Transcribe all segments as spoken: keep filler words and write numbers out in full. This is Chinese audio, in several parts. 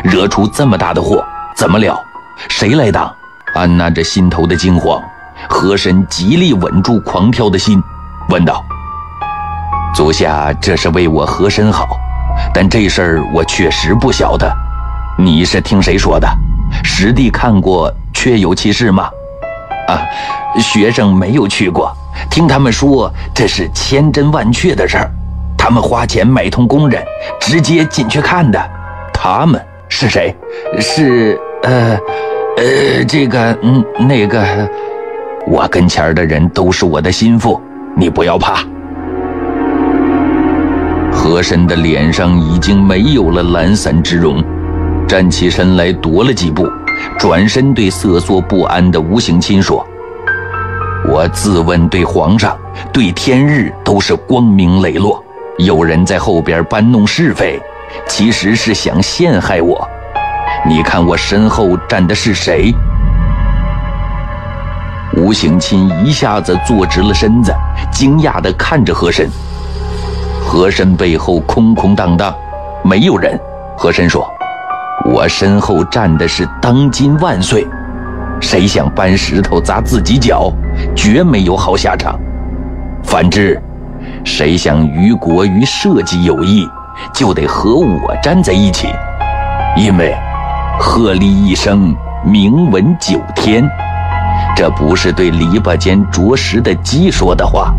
惹出这么大的祸，怎么了？谁来当？按捺着心头的惊慌，和珅极力稳住狂跳的心，问道：足下这是为我和珅好，但这事儿我确实不晓得。你是听谁说的？实地看过确有其事吗？啊，学生没有去过，听他们说这是千真万确的事儿，他们花钱买通工人，直接进去看的。他们是谁？是呃呃这个嗯那个，我跟前的人都是我的心腹，你不要怕。和珅的脸上已经没有了懒散之容，站起身来踱了几步，转身对瑟缩不安的吴省亲说：我自问对皇上对天日都是光明磊落，有人在后边搬弄是非，其实是想陷害我。你看我身后站的是谁？吴省亲一下子坐直了身子，惊讶地看着和珅。和珅背后空空荡荡，没有人。和珅说：我身后站的是当今万岁，谁想搬石头砸自己脚，绝没有好下场。反之，谁想于国与社稷有益，就得和我站在一起，因为鹤立一声，名闻九天，这不是对篱笆间啄食的鸡说的话。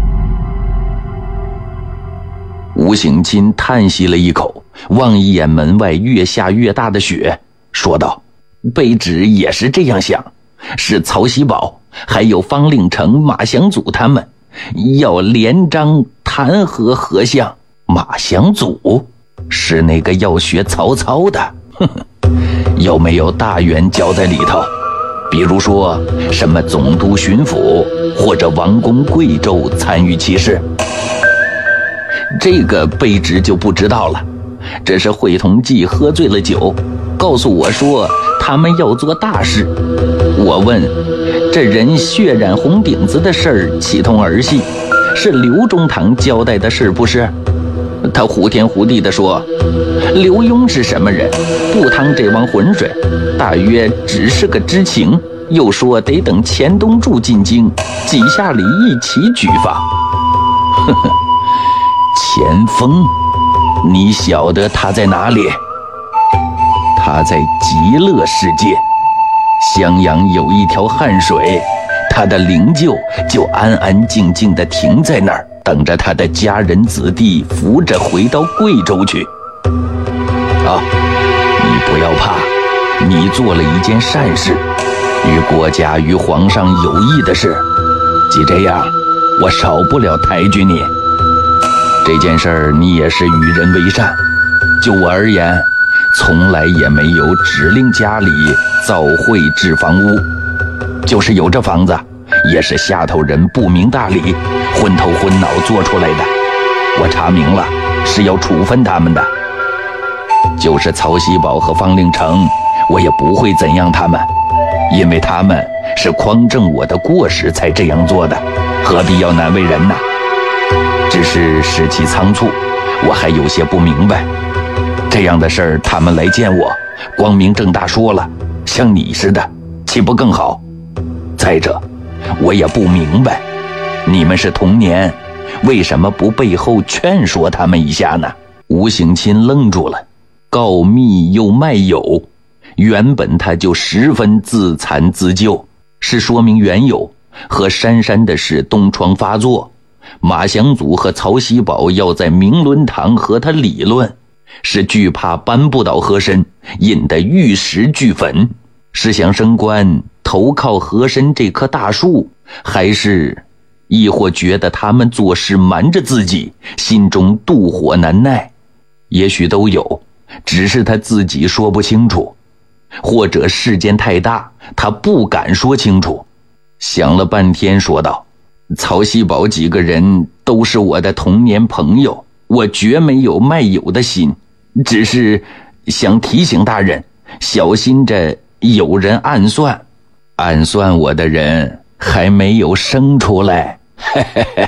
吴省亲叹息了一口，望一眼门外越下越大的雪，说道：卑职也是这样想，是曹锡宝还有方令成、马祥祖他们要连章弹劾和相。马祥祖是那个要学曹操的，呵呵，有没有大员搅在里头？比如说什么总督巡抚或者王公贵胄参与其事？这个卑职就不知道了。这是会同济喝醉了酒，告诉我说他们要做大事。我问这人血染红顶子的事儿岂同儿戏，是刘中堂交代的事不是？他胡天胡地地说刘墉是什么人，不趟这汪浑水，大约只是个知情，又说得等钱东柱进京，几下里一起举发。呵呵，钱锋，你晓得他在哪里？他在极乐世界，襄阳有一条汉水，他的灵柩就安安静静地停在那儿，等着他的家人子弟扶着回到贵州去。啊，你不要怕，你做了一件善事，与国家与皇上有益的事，既这样，我少不了抬举你。这件事儿你也是与人为善，就我而言，从来也没有指令家里造会置房屋，就是有这房子，也是下头人不明大理，昏头昏脑做出来的。我查明了，是要处分他们的。就是曹锡宝和方令成，我也不会怎样他们，因为他们是匡正我的过失才这样做的，何必要难为人呢？只是时期仓促，我还有些不明白。这样的事儿他们来见我，光明正大说了，像你似的，岂不更好？再者，我也不明白，你们是同年，为什么不背后劝说他们一下呢？吴省亲愣住了，告密又卖友，原本他就十分自惭自救，是说明缘由。和珊珊的事东窗发作，马祥祖和曹锡宝要在明伦堂和他理论，是惧怕扳不倒和珅，引得玉石俱焚，是想升官投靠和珅这棵大树，还是亦或觉得他们做事瞒着自己，心中妒火难耐？也许都有，只是他自己说不清楚，或者事件太大，他不敢说清楚。想了半天说道：曹锡宝几个人都是我的童年朋友，我绝没有卖友的心，只是想提醒大人，小心着有人暗算，暗算我的人还没有生出来。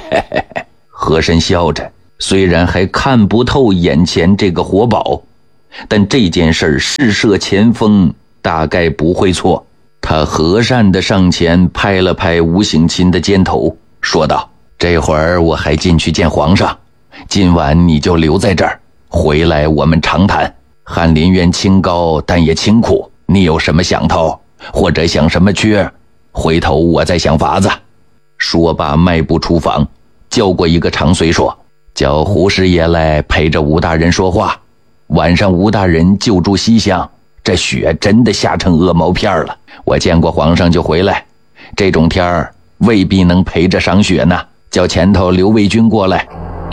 和珅笑着，虽然还看不透眼前这个活宝， 但这件事试射前锋大概不会错。他和善地上前拍了拍吴省亲的肩头，说道：这会儿我还进去见皇上，今晚你就留在这儿，回来我们长谈。翰林院清高，但也清苦，你有什么想头，或者想什么缺，回头我再想法子。说罢迈步出房，叫过一个长随说：叫胡师爷来陪着吴大人说话，晚上吴大人就住西厢，这雪真的下成鹅毛片了，我见过皇上就回来，这种天儿未必能陪着赏雪呢，叫前头刘卫军过来。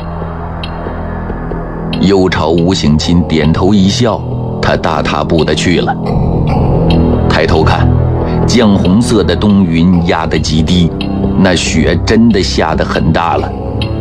又朝吴省亲点头一笑，他大踏步的去了。抬头看，绛红色的冬云压得极低，那雪真的下得很大了。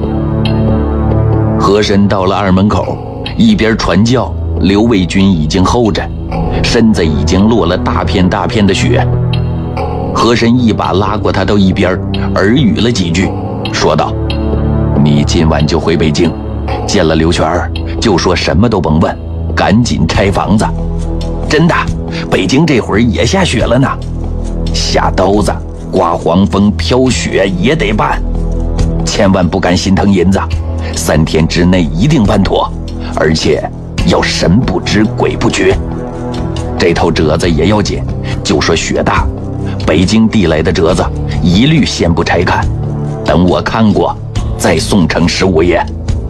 和珅到了二门口，一边传教，刘卫军已经候着，身子已经落了大片大片的雪。和珅一把拉过他到一边，耳语了几句，说道：你今晚就回北京，见了刘全儿就说什么都甭问，赶紧拆房子。真的，北京这会儿也下雪了呢，下刀子刮黄风飘雪也得办，千万不敢心疼银子，三天之内一定办妥，而且要神不知鬼不觉。这头折子也要紧，就说雪大，北京递来的折子一律先不拆看，等我看过再送呈十五爷。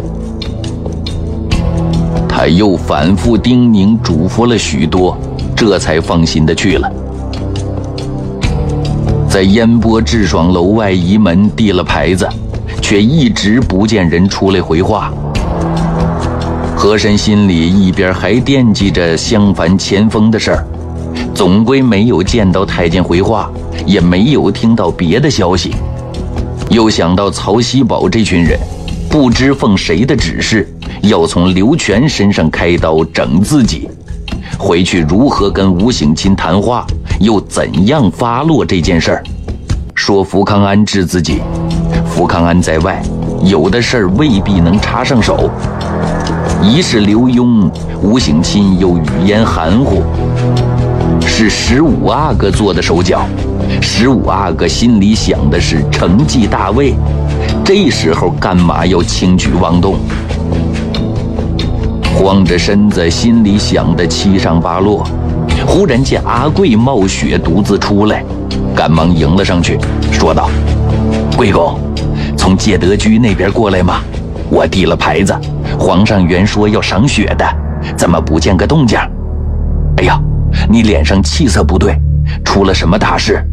他又反复叮咛嘱咐了许多，这才放心的去了。在烟波致爽楼外移门递了牌子，却一直不见人出来回话。和珅心里一边还惦记着襄樊前锋的事儿，总归没有见到太监回话，也没有听到别的消息。又想到曹锡宝这群人，不知奉谁的指示，要从刘全身上开刀整自己，回去如何跟吴省亲谈话，又怎样发落这件事儿。说福康安治自己，福康安在外，有的事儿未必能插上手。一是刘墉，吴省亲又语言含糊，是十五阿哥做的手脚，十五阿哥心里想的是承继大位，这时候干嘛要轻举妄动？慌着身子，心里想的七上八落，忽然见阿贵冒雪独自出来，赶忙迎了上去，说道：贵公，从介德居那边过来吗？我递了牌子，皇上原说要赏雪的，怎么不见个动静？哎呀，你脸上气色不对，出了什么大事？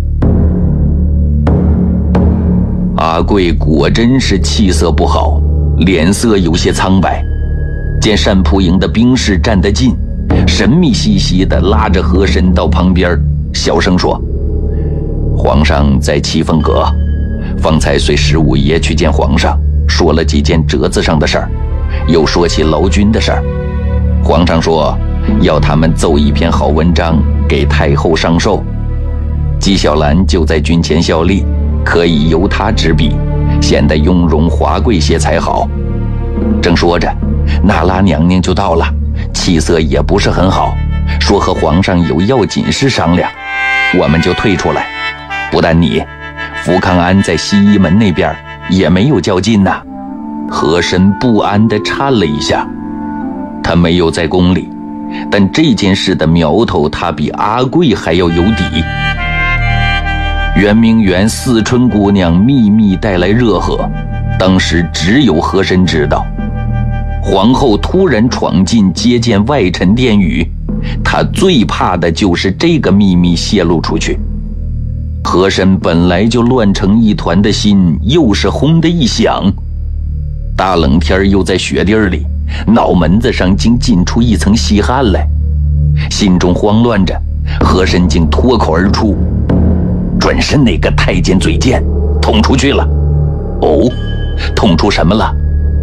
阿贵果真是气色不好，脸色有些苍白。见单蒲营的兵士站得近，神秘兮兮地拉着和珅到旁边，小声说：皇上在七凤阁，方才随十五爷去见皇上，说了几件折子上的事儿，又说起劳军的事儿。皇上说要他们奏一篇好文章给太后上寿，纪晓岚就在军前效力，可以由他执笔，显得雍容华贵些才好。正说着，那拉娘娘就到了，气色也不是很好，说和皇上有要紧事商量，我们就退出来。不但你，福康安在西医门那边也没有较劲呐。和珅不安地颤了一下，他没有在宫里，但这件事的苗头他比阿贵还要有底。圆明园四春姑娘秘密带来热河，当时只有和珅知道。皇后突然闯进接见外臣殿宇，他最怕的就是这个秘密泄露出去。和珅本来就乱成一团的心又是轰的一响，大冷天又在雪地里，脑门子上竟浸出一层细汗来。心中慌乱着，和珅竟脱口而出：准是那个太监嘴贱，捅出去了。哦，捅出什么了？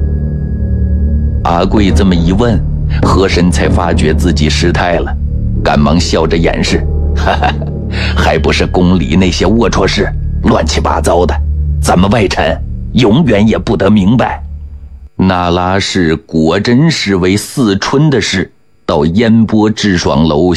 阿贵这么一问，和珅才发觉自己失态了，赶忙笑着掩饰：哈哈，还不是宫里那些龌龊事，乱七八糟的，咱们外臣永远也不得明白。那拉氏果真是为四春的事， 到烟波之爽楼